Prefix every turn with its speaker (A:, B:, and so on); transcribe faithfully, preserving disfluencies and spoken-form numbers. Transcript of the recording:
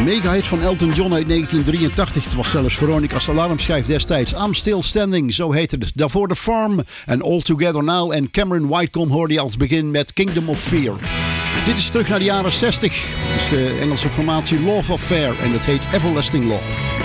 A: Mega-hit van Elton John uit negentien drieëntachtig. Het was zelfs Veronica's alarmschijf destijds. I'm Still Standing, zo heette het. Daarvoor The Farm en All Together Now. En Cameron Whitecomb hoorde je als begin met Kingdom of Fear. Dit is terug naar de jaren zestig. Het is de Engelse formatie Love Affair en het heet Everlasting Love.